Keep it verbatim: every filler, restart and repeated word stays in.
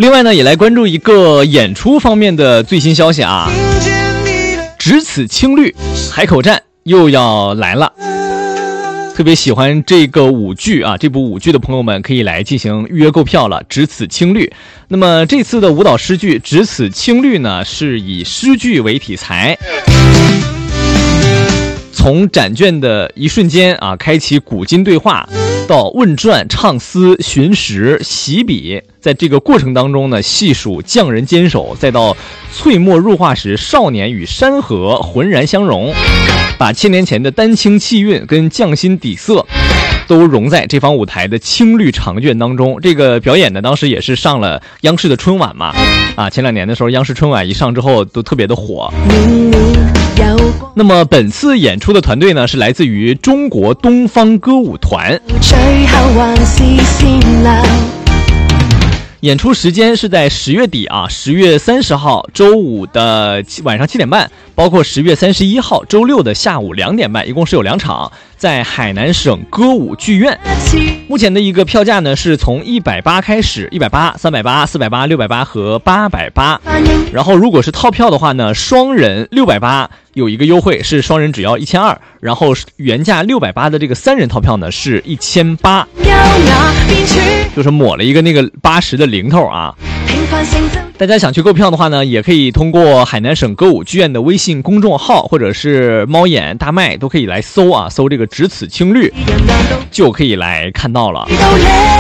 另外呢，也来关注一个演出方面的最新消息啊，只此青绿海口站又要来了。特别喜欢这个舞剧啊，这部舞剧的朋友们可以来进行预约购票了。只此青绿，那么这次的舞蹈诗剧只此青绿呢，是以诗句为题材，从展卷的一瞬间啊，开启古今对话，到问传、唱思、寻时、习笔，在这个过程当中呢，细数匠人坚守，再到翠墨入画时少年与山河浑然相融，把千年前的丹青气韵跟匠心底色都融在这方舞台的青绿长卷当中。这个表演呢，当时也是上了央视的春晚嘛，啊，前两年的时候央视春晚一上之后都特别的火。那么本次演出的团队呢，是来自于中国东方歌舞团，演出时间是在十月底啊，十月三十号周五的晚上七点半，包括十月三十一号周六的下午两点半，一共是有两场，在海南省歌舞剧院。目前的一个票价呢，是从一百八开始，一百八、三百八、四百八、六百八和八百八。然后如果是套票的话呢，双人六百八有一个优惠，是双人只要一千二，然后原价六百八的这个三人套票呢是一千八，就是抹了一个那个八十的零头啊。大家想去购票的话呢，也可以通过海南省歌舞剧院的微信公众号，或者是猫眼大麦都可以来搜啊，搜这个只此青绿就可以来看到了。